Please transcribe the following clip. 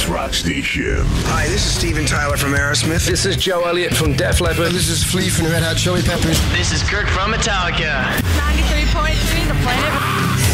Sports Rock Station. Hi, this is Steven Tyler from Aerosmith. This is Joe Elliott from Def Leppard. This is Flea from the Red Hot Chili Peppers. This is Kirk from Metallica. 93.3 The Planet.